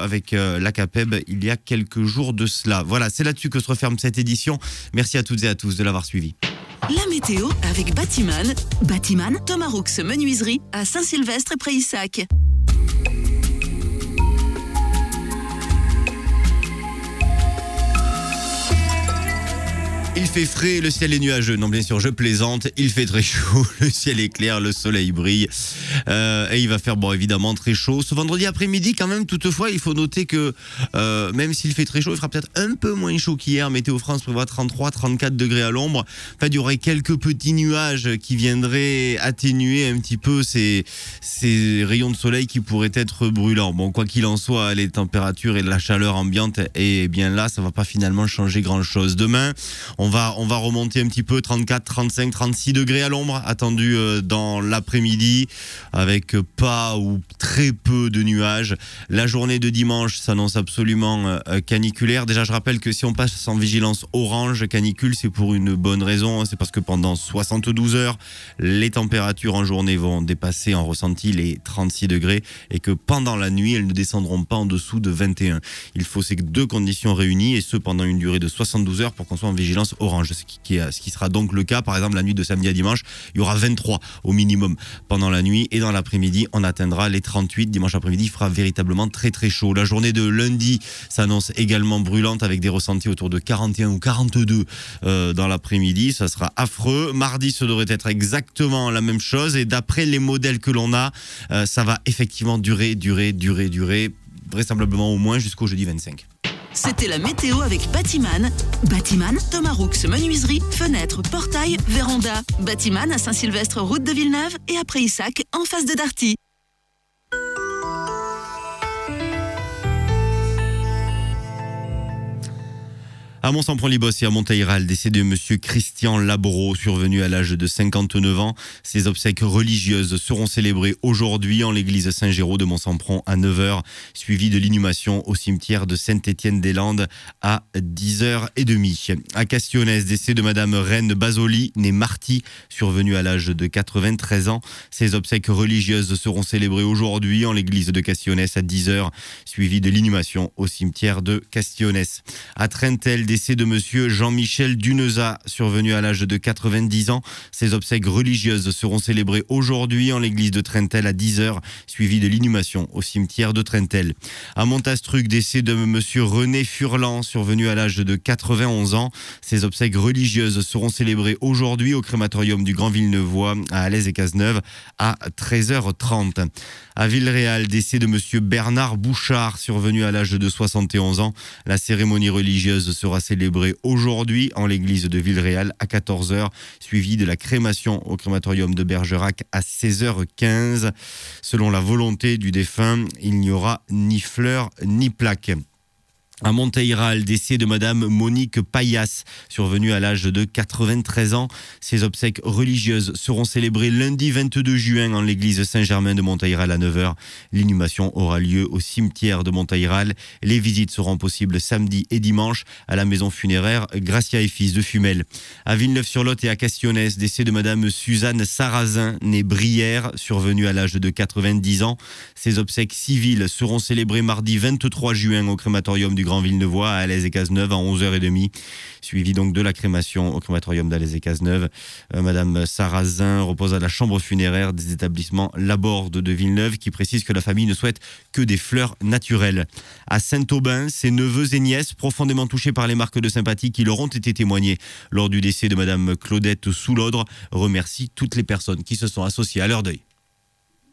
avec la CAPEB il y a quelques jours de cela. Voilà, c'est là-dessus que se referme cette édition. Merci à toutes et à tous de l'avoir suivi. La météo avec Batiman. Batiman, Thomas Roux Menuiserie à Saint-Sylvestre et Prayssac. Il fait frais, le ciel est nuageux. Non, bien sûr, je plaisante. Il fait très chaud, le ciel est clair, le soleil brille. Et il va faire, évidemment, très chaud. Ce vendredi après-midi, quand même, toutefois, il faut noter que même s'il fait très chaud, il fera peut-être un peu moins chaud qu'hier. Météo France prévoit 33-34 degrés à l'ombre. En fait, il y aurait quelques petits nuages qui viendraient atténuer un petit peu ces rayons de soleil qui pourraient être brûlants. Bon, quoi qu'il en soit, les températures et la chaleur ambiante, et bien là, ça va pas finalement changer grand-chose. Demain, on va remonter un petit peu, 34, 35, 36 degrés à l'ombre, attendu dans l'après-midi, avec pas ou très peu de nuages. La journée de dimanche s'annonce absolument caniculaire. Déjà, je rappelle que si on passe en vigilance orange canicule, c'est pour une bonne raison. C'est parce que pendant 72 heures, les températures en journée vont dépasser en ressenti les 36 degrés et que pendant la nuit, elles ne descendront pas en dessous de 21. Il faut ces deux conditions réunies et ce pendant une durée de 72 heures pour qu'on soit en vigilance orange, ce qui sera donc le cas. Par exemple, la nuit de samedi à dimanche, il y aura 23 au minimum pendant la nuit et dans l'après-midi, on atteindra les 38. Dimanche après-midi, il fera véritablement très très chaud. La journée de lundi s'annonce également brûlante avec des ressentis autour de 41 ou 42 dans l'après-midi. Ça sera affreux. Mardi, ce devrait être exactement la même chose et d'après les modèles que l'on a, ça va effectivement durer, vraisemblablement au moins jusqu'au jeudi 25. C'était la météo avec Batiman. Batiman, Thomas Roux Menuiserie, fenêtres, portails, véranda. Batiman à Saint-Sylvestre, route de Villeneuve et à Prayssac, en face de Darty. À Mont-Saint-Pront-Libos et à Montaïral, décès de monsieur Christian Labro, survenu à l'âge de 59 ans. Ses obsèques religieuses seront célébrées aujourd'hui en l'église Saint-Géraud de Mont-Saint-Pront à 9h, suivi de l'inhumation au cimetière de Saint-Étienne-des-Landes à 10h30. À Castionnès, décès de madame Reine Basoli, née Marty, survenue à l'âge de 93 ans. Ses obsèques religieuses seront célébrées aujourd'hui en l'église de Castionnès à 10h, suivi de l'inhumation au cimetière de Castionnès. À Trentel, décès de monsieur Jean-Michel Duneza, survenu à l'âge de 90 ans. Ses obsèques religieuses seront célébrées aujourd'hui en l'église de Trentel à 10h, suivi de l'inhumation au cimetière de Trentel. À Montastruc, décès de monsieur René Furlan, survenu à l'âge de 91 ans. Ses obsèques religieuses seront célébrées aujourd'hui au crématorium du Grand Villeneuvois à Alès-et-Cazeneuve à 13h30. À Villeréal, décès de monsieur Bernard Bouchard, survenu à l'âge de 71 ans. La cérémonie religieuse sera célébrée aujourd'hui en l'église de Villeréal à 14h, suivi de la crémation au crématorium de Bergerac à 16h15. Selon la volonté du défunt, il n'y aura ni fleurs ni plaques. À Montaïral, décès de madame Monique Payas, survenue à l'âge de 93 ans. Ses obsèques religieuses seront célébrées lundi 22 juin en l'église Saint-Germain de Montaïral à 9h. L'inhumation aura lieu au cimetière de Montaïral. Les visites seront possibles samedi et dimanche à la maison funéraire Gracia et Fils de Fumel. À Villeneuve-sur-Lot et à Castionnès, décès de madame Suzanne Sarrazin, née Brière, survenue à l'âge de 90 ans. Ses obsèques civiles seront célébrées mardi 23 juin au crématorium du Grand Villeneuvois à Alès-et-Cazeneuve à 11h30, suivi donc de la crémation au crématorium d'Alès-et-Cazeneuve. Madame Sarrazin repose à la chambre funéraire des établissements Laborde de Villeneuve, qui précise que la famille ne souhaite que des fleurs naturelles. À Saint-Aubin, ses neveux et nièces, profondément touchés par les marques de sympathie qui leur ont été témoignées lors du décès de madame Claudette Soulodre, remercient toutes les personnes qui se sont associées à leur deuil.